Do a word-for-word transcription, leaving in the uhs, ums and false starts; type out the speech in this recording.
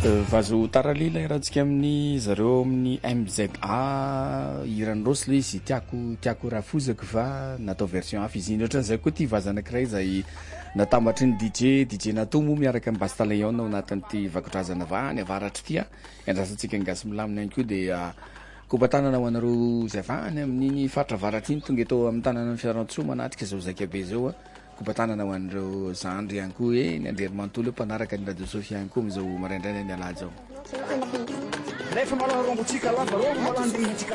vazo taralila irantsika amin'ny zareo amin'ny M Z A Iran Rosle izy tiako tiako raha fozako fa natao version hafa izy ohatran'izay koa ty vaza anankiray zay natambatry ny D J D J natao moa miaraka amin'ny Bastalayon ao anatin'ity vakotrazana vany avaratra ty a andrasantsika ngasy milamina ihany koa dia kobatanana ho anareo zay vany amin'iny faritra avaratra iny tonga eto amin'ny tanàna Fiarantsoa manatrika zao zakabe zao a kobatanana ho anareo zandry ihany koa e ny Andriamantolo eo mpanaraka ny Radio Sofia ihany koa am'izao maraindraina ny alahady zao.